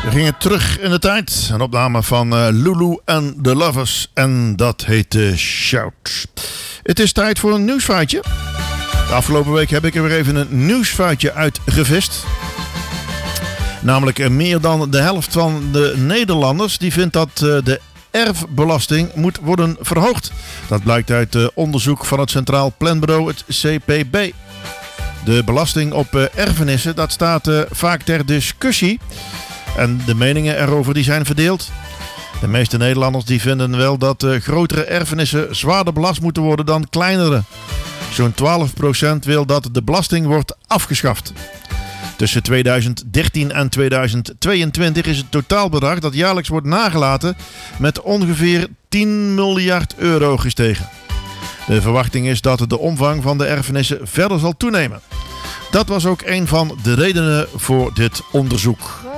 We gingen terug in de tijd. Een opname van Lulu and the Lovers. En dat heette Shout. Het is tijd voor een nieuwsfeitje. De afgelopen week heb ik er weer even een nieuwsfeitje uitgevist. Namelijk meer dan de helft van de Nederlanders die vindt dat de erfbelasting moet worden verhoogd. Dat blijkt uit onderzoek van het Centraal Planbureau, het CPB. De belasting op erfenissen, dat staat vaak ter discussie. En de meningen erover die zijn verdeeld. De meeste Nederlanders die vinden wel dat grotere erfenissen zwaarder belast moeten worden dan kleinere. Zo'n 12% wil dat de belasting wordt afgeschaft. Tussen 2013 en 2022 is het totaalbedrag dat jaarlijks wordt nagelaten met ongeveer 10 miljard euro gestegen. De verwachting is dat de omvang van de erfenissen verder zal toenemen. Dat was ook een van de redenen voor dit onderzoek.